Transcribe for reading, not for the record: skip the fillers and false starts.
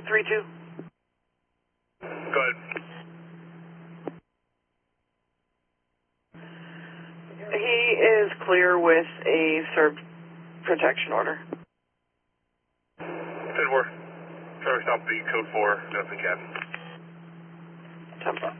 3-2. Go ahead. He is clear with a served protection order. 10-4. Traffic stop the code 4, nothing cabin. 10-4.